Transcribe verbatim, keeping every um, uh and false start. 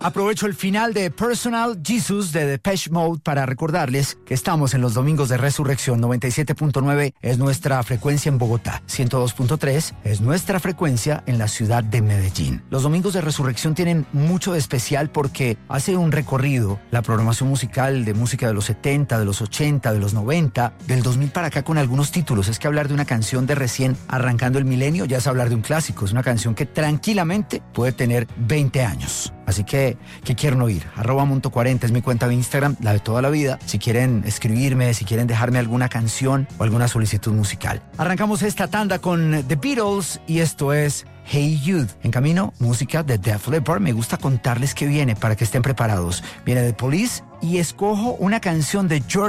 Aprovecho el final de Personal Jesus de Depeche Mode para recordarles que estamos en los domingos de Resurrección. Noventa y siete punto nueve es nuestra frecuencia en Bogotá. ciento dos punto tres es nuestra frecuencia en la ciudad de Medellín. Los domingos de Resurrección tienen mucho de especial porque hace un recorrido la programación musical de música de los setenta, de los ochenta, de los noventa, del dos mil para acá con algunos títulos. Es que hablar de una canción de recién arrancando el milenio ya es hablar de un clásico. Es una canción que tranquilamente puede tener veinte años. Así que, ¿qué quieren oír? Arroba Monto cuarenta es mi cuenta de Instagram, la de toda la vida. Si quieren escribirme, si quieren dejarme alguna canción o alguna solicitud musical. Arrancamos esta tanda con The Beatles y esto es Hey Jude. En camino, música de Def Leppard. Me gusta contarles qué viene para que estén preparados. Viene The Police y escojo una canción de George